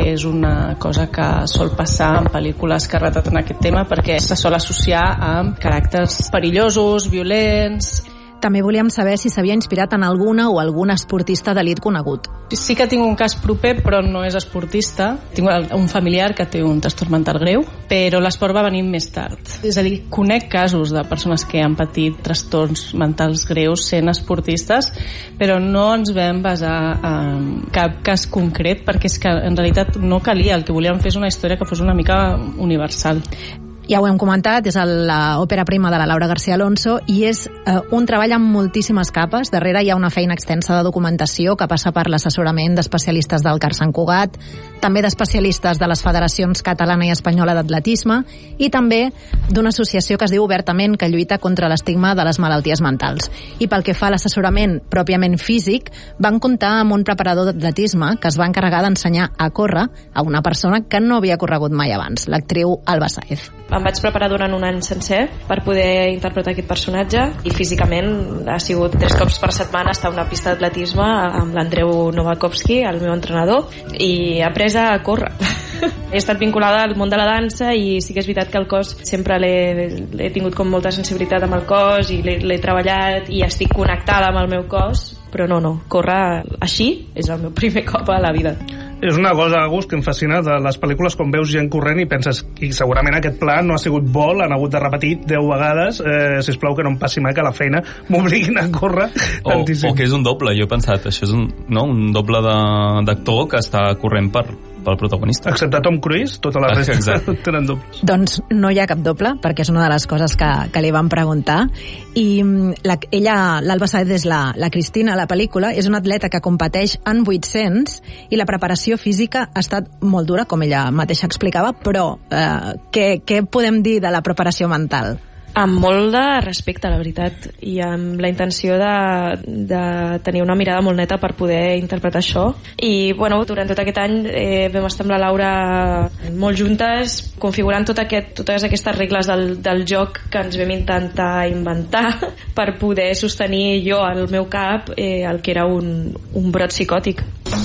és una cosa que sol passar en pel·lícules que retraten aquest tema, perquè se sol associar amb caràcters perillosos, violents. També volíem saber si s'havia inspirat en alguna o algun esportista d'elit conegut. Sí que tinc un cas proper, però no és esportista. Tinc un familiar que té un trastorn mental greu, però l'esport va venir més tard. És a dir, conec casos de persones que han patit trastorns mentals greus sent esportistes, però no ens vam basar en cap cas concret, perquè és que en realitat no calia. El que volíem fer és una història que fos una mica universal. Ja ho hem comentat, és l'òpera prima de la Laura García Alonso i és un treball amb moltíssimes capes. Darrere hi ha una feina extensa de documentació que passa per l'assessorament d'especialistes del CAR Sant Cugat, també d'especialistes de les federacions catalana i espanyola d'atletisme i també d'una associació que es diu Obertament, que lluita contra l'estigma de les malalties mentals. I pel que fa a l'assessorament pròpiament físic, van comptar amb un preparador d'atletisme que es va encarregar d'ensenyar a córrer a una persona que no havia corregut mai abans, l'actriu Alba Sáez. Em vaig preparar durant un any sencer per poder interpretar aquest personatge i físicament ha sigut 3 cops per setmana estar a una pista d'atletisme amb l'Andreu Novakovski, el meu entrenador, i he après a córrer. He estat vinculada al món de la dansa i sí que és veritat que el cos sempre l'he tingut com molta sensibilitat amb el cos i l'he treballat i estic connectada amb el meu cos, però no, córrer així és el meu primer cop a la vida. És una cosa, Agus, que em fascina de les pel·lícules quan veus gent corrent i penses i segurament aquest pla no ha sigut bo, l'han hagut de repetir 10 vegades, sisplau que no em passi mai que a la feina m'obliguin a córrer tantíssim. O que és un doble, jo he pensat, això és un doble d'actor que està corrent pel protagonista. Excepte Tom Cruise, tota la resta tenen dobles. Doncs no hi ha cap doble, perquè és una de les coses que li van preguntar. I l'Alba Sáez és la Cristina a la pel·lícula, és una atleta que competeix en 800 i la preparació física ha estat molt dura, com ella mateixa explicava, però què podem dir de la preparació mental? Amb molt de respecte, la veritat, i amb la intenció de tenir una mirada molt neta per poder interpretar això. I, durant tot aquest any vam estar amb la Laura molt juntes, configurant totes aquestes regles del joc que ens vam intentar inventar per poder sostenir jo al meu cap el que era un brot psicòtic.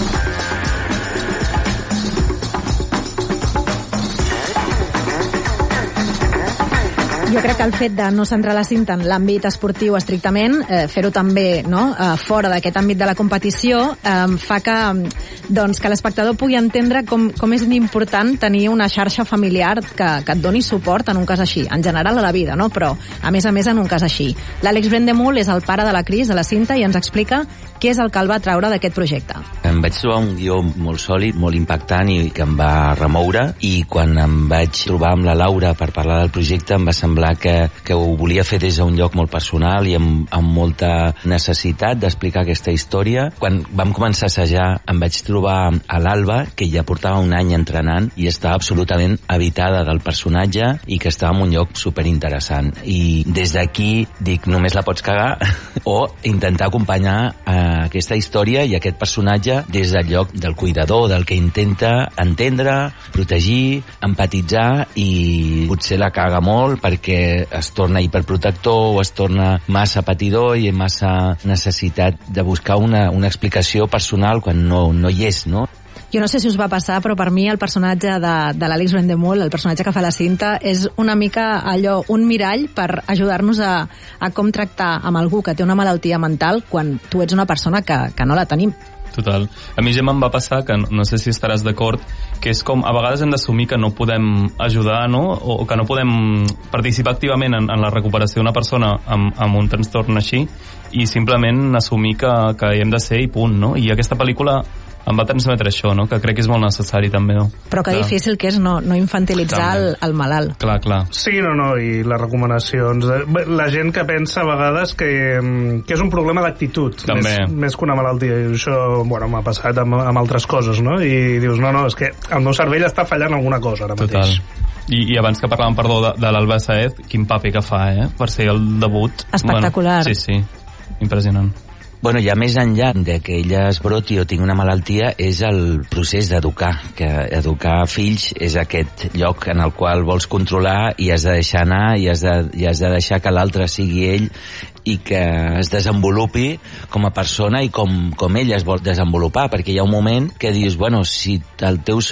Jo crec que el fet de no centrar la cinta en l'àmbit esportiu estrictament, fer-ho també fora d'aquest àmbit de la competició, fa que l'espectador pugui entendre com és important tenir una xarxa familiar que et doni suport en un cas així, en general a la vida, no? Però a més en un cas així. L'Àlex Brendemühl és el pare de la Cris, de la Cinta, i ens explica què és el que el va traure d'aquest projecte. Em vaig trobar un guió molt sòlid, molt impactant i que em va remoure, i quan em vaig trobar amb la Laura per parlar del projecte em va semblar que ho volia fer des d'un lloc molt personal i amb molta necessitat d'explicar aquesta història. Quan vam començar a assajar em vaig trobar a l'Alba, que ja portava un any entrenant i estava absolutament habitada del personatge i que estava en un lloc superinteressant. I des d'aquí dic, només la pots cagar o intentar acompanyar aquesta història i aquest personatge des del lloc del cuidador, del que intenta entendre, protegir, empatitzar, i potser la caga molt perquè es torna hiperprotector o es torna massa patidor i massa necessitat de buscar una explicació personal quan no hi és, no? Jo no sé si us va passar, però per mi el personatge de l'Àlex Brendemühl, el personatge que fa la Cinta, és una mica allò, un mirall per ajudar-nos a com tractar amb algú que té una malaltia mental quan tu ets una persona que no la tenim. Total. A mi, Gemma, em va passar que, no sé si estaràs d'acord, que és com, a vegades hem d'assumir que no podem ajudar, no? O que no podem participar activament en la recuperació d'una persona amb un trastorn així, i simplement assumir que hi hem de ser i punt, no? I aquesta pel·lícula em va transmetre això, no? Que crec que és molt necessari també, no? Però que difícil que és no infantilitzar el malalt. Clar. Sí, no, i les recomanacions. La gent que pensa a vegades que és un problema d'actitud, més que una malaltia. I això, m'ha passat amb altres coses, no? I dius, no, és que el meu cervell està fallant alguna cosa ara mateix. I abans que parlàvem, perdó, de l'Alba Sáez, quin paper que fa, per ser el debut. Espectacular. Sí, impressionant. Ja més enllà de que ella es broti o tingui una malaltia, és el procés d'educar, que educar fills és aquest lloc en el qual vols controlar i has de deixar anar i has de deixar que l'altre sigui ell i que es desenvolupi com a persona i com ell es vol desenvolupar, perquè hi ha un moment que dius, si el teu